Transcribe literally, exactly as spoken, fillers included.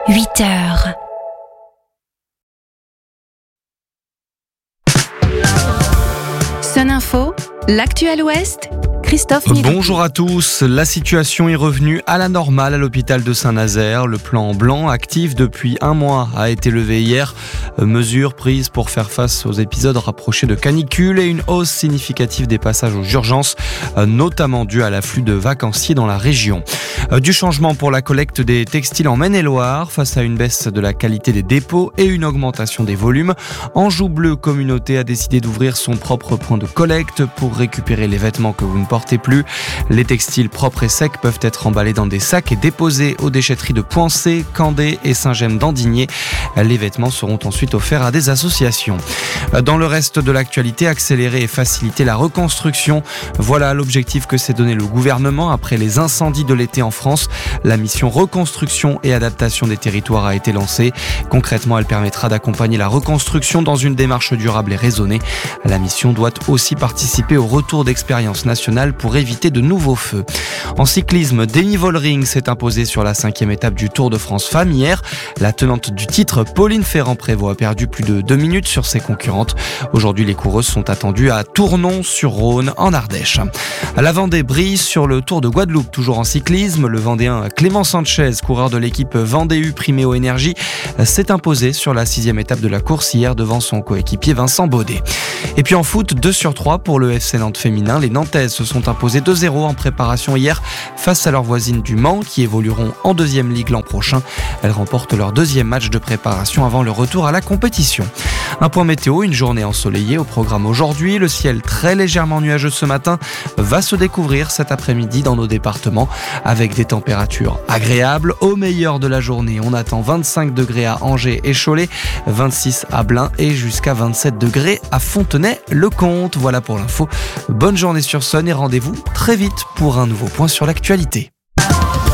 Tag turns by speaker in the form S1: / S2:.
S1: huit heures. Sun Info, l'actuel Ouest, Christophe Nivy.
S2: Bonjour à tous. La situation est revenue à la normale à l'hôpital de Saint-Nazaire. Le plan blanc, actif depuis un mois, a été levé hier. Mesures prises pour faire face aux épisodes rapprochés de canicule et une hausse significative des passages aux urgences, notamment due à l'afflux de vacanciers dans la région. Du changement pour la collecte des textiles en Maine-et-Loire face à une baisse de la qualité des dépôts et une augmentation des volumes. Anjou Bleu Communauté a décidé d'ouvrir son propre point de collecte pour récupérer les vêtements que vous ne portez plus. Les textiles propres et secs peuvent être emballés dans des sacs et déposés aux déchetteries de Poincé, Candé et Saint-Gemme-d'Andigné. Les vêtements seront ensuite offerts à des associations. Dans le reste de l'actualité, accélérer et faciliter la reconstruction. Voilà l'objectif que s'est donné le gouvernement après les incendies de l'été en France. La mission reconstruction et adaptation des territoires a été lancée. Concrètement, elle permettra d'accompagner la reconstruction dans une démarche durable et raisonnée. La mission doit aussi participer au retour d'expérience nationale pour éviter de nouveaux feux. En cyclisme, Denny Vollering s'est imposée sur la cinquième étape du Tour de France Femmes hier. La tenante du titre, Pauline Ferrand-Prévot, a perdu plus de deux minutes sur ses concurrentes. Aujourd'hui, les coureuses sont attendues à Tournon-sur-Rhône, en Ardèche. La Vendée brille sur le Tour de Guadeloupe, toujours en cyclisme. Le Vendéen Clément Sanchez, coureur de l'équipe Vendée U Priméo Énergie, s'est imposé sur la sixième étape de la course hier devant son coéquipier Vincent Baudet. Et puis en foot, deux sur trois pour le F C Nantes féminin. Les Nantaises se sont imposées deux zéro en préparation hier face à leurs voisines du Mans qui évolueront en deuxième ligue l'an prochain. Elles remportent leur deuxième match de préparation avant le retour à la compétition. Un point météo, une journée ensoleillée au programme aujourd'hui. Le ciel très légèrement nuageux ce matin va se découvrir cet après-midi dans nos départements avec des températures agréables. Au meilleur de la journée, on attend vingt-cinq degrés à Angers et Cholet, vingt-six à Blain et jusqu'à vingt-sept degrés à Fontenay-le-Comte. Voilà pour l'info. Bonne journée sur Sun et rendez-vous très vite pour un nouveau point sur l'actualité.